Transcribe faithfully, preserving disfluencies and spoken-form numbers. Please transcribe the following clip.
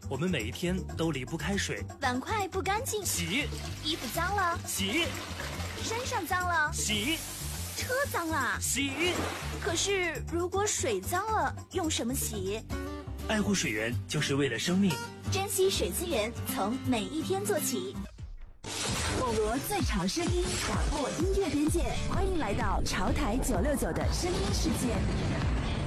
我们每一天都离不开水。 碗筷不干净， 洗； 衣服脏了， 洗； 身上脏了， 洗； 车脏了， 洗。 可是如果水脏了，用什么洗？ 爱护水源就是为了生命， 珍惜水资源，从每一天做起。网罗最潮声音，打破音乐边界，欢迎来到潮台九六九的声音世界。